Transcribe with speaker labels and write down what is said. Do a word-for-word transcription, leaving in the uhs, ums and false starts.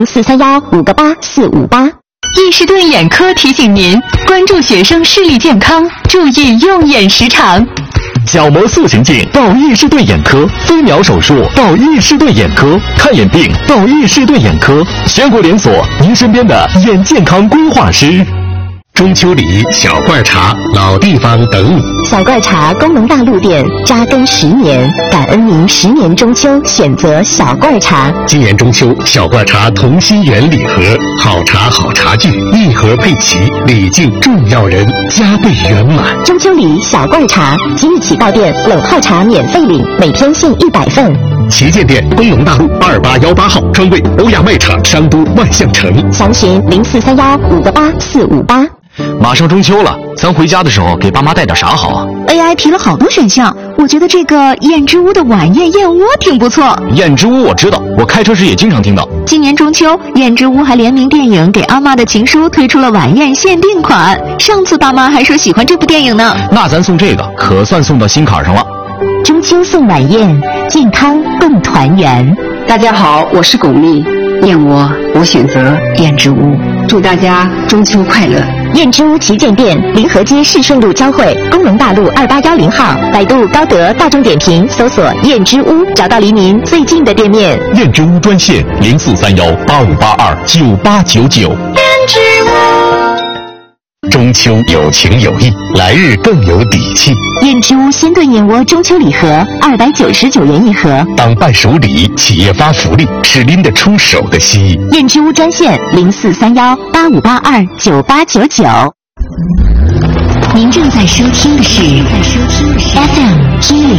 Speaker 1: 四三幺五个八四五八。
Speaker 2: 易士顿眼科提醒您关注学生视力健康，注意用眼时长。
Speaker 3: 角膜塑形镜到易士顿眼科，飞秒手术到易士顿眼科，看眼病到易士顿眼科，全国连锁，您身边的眼健康规划师。
Speaker 4: 中秋礼、小罐茶、老地方等你。
Speaker 1: 小罐茶功能大陆店扎根十年，感恩您十年中秋选择小罐茶。
Speaker 4: 今年中秋，小罐茶同心圆礼盒，好茶好茶具，一盒配齐，礼敬重要人，加倍圆满。
Speaker 1: 中秋礼小罐茶，即日起到店冷泡茶免费领，每天限一百份。
Speaker 4: 旗舰店工农大路二八幺八号，专柜欧亚卖场商都万象城。
Speaker 1: 详询零四三幺五个八四五八。
Speaker 3: 马上中秋了，咱回家的时候给爸妈带点啥好啊
Speaker 2: ？A I 提了好多选项，我觉得这个燕之屋的晚宴燕窝挺不错。
Speaker 3: 燕之屋我知道，我开车时也经常听到。
Speaker 2: 今年中秋，燕之屋还联名电影《给阿妈的情书》推出了晚宴限定款。上次爸妈还说喜欢这部电影呢。
Speaker 3: 那咱送这个可算送到心坎上了。
Speaker 1: 中秋送晚宴，健康共团圆。
Speaker 5: 大家好，我是巩俐，燕窝我选择燕之屋，祝大家中秋快乐。
Speaker 1: 燕之屋旗舰店临河街市顺路交汇，工农大路二八幺零号，百度高德大众点评搜索燕之屋，找到离您最近的店面。
Speaker 3: 燕之屋专线零四三幺八五八二九八九九。
Speaker 2: 燕之屋。
Speaker 4: 中秋有情有义，来日更有底气。
Speaker 1: 燕之屋鲜炖燕窝中秋礼盒二百九十九元一盒，
Speaker 4: 当伴手礼，企业发福利，是拎得出手的心意。
Speaker 1: 燕之屋专线零四三幺八五八二九八九九。您正在收听的是 F M 一零